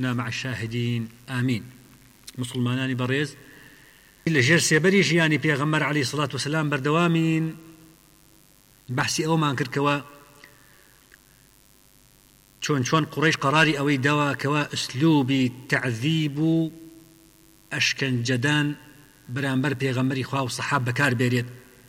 واكتبنا مع الشاهدين آمين. مسلمانانی بەڕێز لە ژێر سێبەری ژیانی پێغەمبەر عەلەیهی سەڵات وسەلام بەردەوامین بەحسی ئەومان کردکەوە چۆن قوڕەیش قەراری ئەوەی داوە کەوا ئوسلوبی تەعذیب و ئەشکەنجەدان بەرامبەر پێغەمبەری خوا و سەحاب بەکار بێرێت.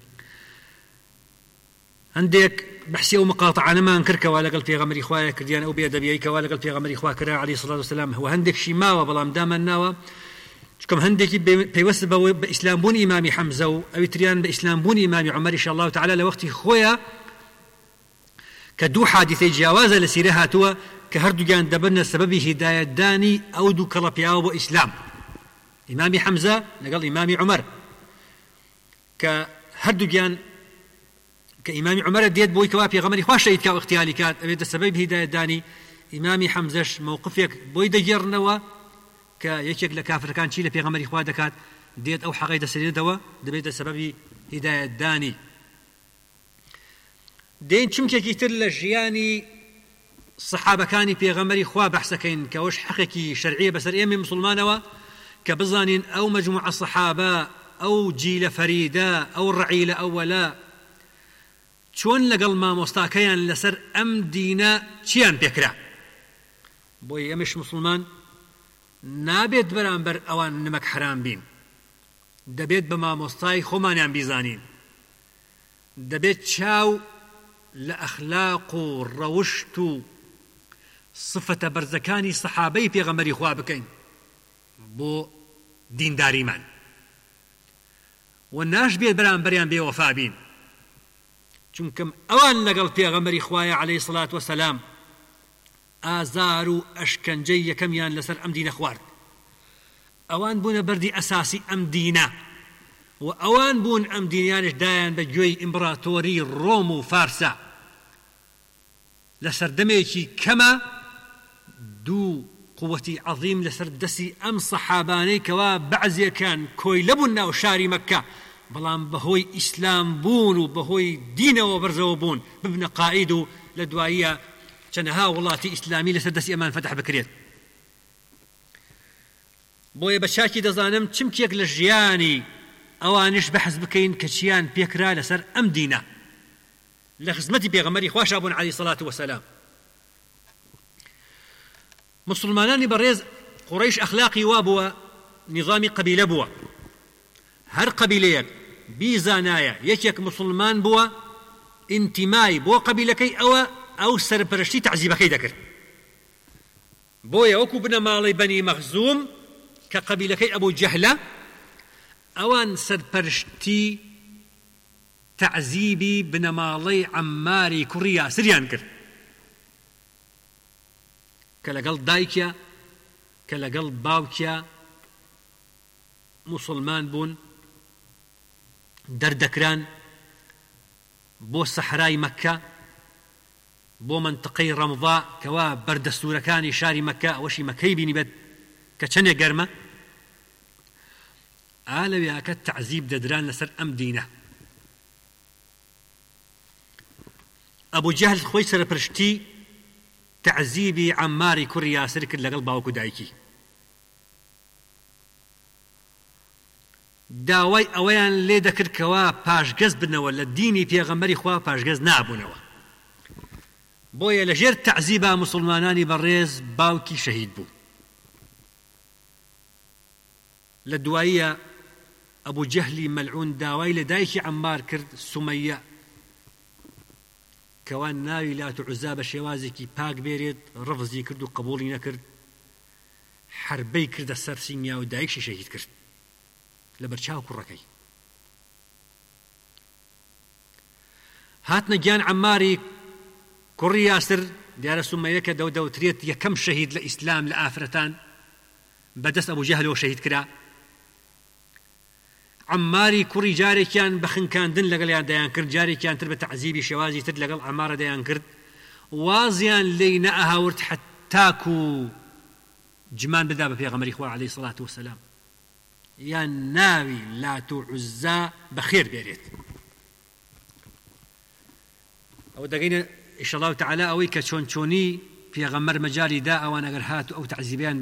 هەندێک بەحسی ئەو مقاتعانەمان کردکەوە لەگەڵ پێغەمبەری خوایە کردیان ئەو بێدەبیەیەکەوە لەگەڵ پێغەمبەری خوا کرا عەلەیهی سەڵات وسەلام هەوە هەندێکشی ماوە بەڵام دامان ناوە چکەم هەندێکی پەیوەست بە ئیسلامبوونی ئیمامی حەمزە و ئەوی تریان بە ئیسلامبوونی ئیمامی عومەر ئینشاء الله تعالی لە وەختی خۆیە کە دوو حادیثەی جیاوازە لە سیرە هاتووە کە هەردووگیان دەبنە سەبەبی هیدایەتدانی ئەو دوو کەڵە پیاوە بۆ ئیسلام، ئیمامی حەمزە لەگەڵ ئیمامی عومەر، کە هەردووگیان کە ئیمامی عومەرە دێت بۆی کەوا پێغەمبەری خوا شەهید کا و اغتیالی کات ئەوێتە سەبەبی هیدایەتدانی ئیمامی حەمزەش مووقفێک بۆی دەگێڕنەوە کە یەکێک لە کافرەکان چی لە پێغەمبەری خوا دەکات دێت ئەو حەقەی دەسەلێنێتەوە دەبێتە سەبەبی هیدایەتدانی. دێن چمکێکی تر لە ژیانی سەحابەکانی پێغەمبەری خوا بەحسەکەین کە ئەوش حەقێکی شەرعیە بەسەر ئێمە مسلمانەوە کە بزانین ئەو مەجموعە سەحابە ئەو جیلە فەریدە ئەو ڕەعیلە ئەوەلە چۆن لەگەڵ مامۆستاکەیان لەسەر ئەم دینە چیان پێکرا. بۆی ئەمەش مسلمان نابێت بەرامبەر ئەوان نمەک حرام بین، دەبێت بە مامۆستای خۆمانیان بیزانین، دەبێت چاو لە ئەخلاق و ڕەوشت و صفەتە بەرزەکانی سەحابەی پێغەمبەری خوا بکەین بۆ دینداریمان و ناشبێت بەرامبەریان بێوەفا بین، چونکەم ئەوان لەگەڵ پێغەمبەری خوایە عەلەیهی سەڵات وسەلام ئازار و ئەشکەنجەی یەکەمیان لەسەر ئەم دینە خوارد، ئەوان بوونە بەردی ئەساسی ئەم دینە و ئەوان بوون ئەم دینیانش دایان بە گوێی ئیمپراتۆری ڕۆم و فارسە. لە سەردەمێکی کەمە دوو قووەتی عەظیم لەسەر دەستی ئەم سەحابانەی کەوا بەعزیەکان کۆی لەبوون ناو شاری مەککە بەڵام بەهۆی ئیسلام بوون و بەهۆی دینەوە بەرزەوە بوون ببنە قائید و لە دواییە چەندەها وڵاتی ئیسلامی لەسەر دەستی ئەمان فەتح بکرێت. بۆیە بە چاکی دەزانم چمکێک لە ژیانی ئەوانش بەحەز بکەین کە چیان پێکرا لەسەر ئەم دینە لە خزمەتی پێغەمبەری خواشا بوون عەلەیهی سەڵات وسەلام. مسلمانانی بەڕێز قوڕەیش ئەخلاقی وا بووە نظامی قەبیلە بووە، هەر قەبیلەیەک بیزانایە یەکێک مسلمان بووە ئینتیمای بۆ قەبیلەکەی ئەو سەرپەرشتی تەعزیبەکەی دەکرد. بۆیە وەکو بنە ماڵی بەنی مەخزوم کە قەبیلەکەی ئەبوو جەهلە ئەوان سەرپەرشتی تەعزیبی بنەماڵەی عەمماری کوڕی یاسریان کرد کە لەگەڵ دایکە کە لەگەڵ باوکە مسلمان بوون دەردەکران بۆ سەحرای مەککە بۆ منتقەی ڕەمضا کەوا بەردەستوورەکانی شاری مەککە ئەوەشی مەکەی بینی بێت کە چەندێک گەرمە ئالەویاکە تەعزیب دەدران لەسەر ئەم دینە. ئەبوو جەهل خۆی سەرپەرشتی تەعزیبی عەمماری کوڕی یاسر کرد لەگەڵ باوک و دایکی، داوای ئەوەیان لێ دەکرد کەوا پاشگەز بنەوە لە دینی پێغەمبەری خوا پاشگەز نابوونەوە. بۆیە لەژێر تەعزیبە مسلمانانی بەڕێز باوکی شەهید بوو. لە دواییە ئەبوو جەهلی مەلعون داوای لە دایکی عەممار کرد سومەیە کەوا ناوی لات و عوزا بە شێوازێکی پاک بێرێت ڕەفزی کرد و قبوڵی نەکرد، حربەی کردە سەر سینیا و دایکشی شەهید کرد لە بەرچاو کوڕەکەی. هاتنە گیان عەمماری کوڕی یاسر دیارە سومەیە کە دەوترێت یەکەم شەهید لە ئیسلام لە ئافرەتان بەدەست ئەبوو جەهلەوە شەهید کرا. عەمماری کوڕی جارێکیان بە خنکاندن لەگەڵیان دەیان کرد، جارێکیان تر بە تەعزیبی شێوازی تر لەگەڵ عەممارە دەیان کرد، وازیان لێی نەئەهاورد حتاکو جمان بدا بە پێغەمبەری خوا عەلەیهی سەڵات وسەلام یان ناوی لات و عوزا بەخێر بێرێت. ئەوە دەگەینە ئینشاء الله تعالی ئەوەی کە چۆن چۆنی پێغەمبەر مەجالی دا ئەوان ئەگەر هات و ئەو تەعزیبیان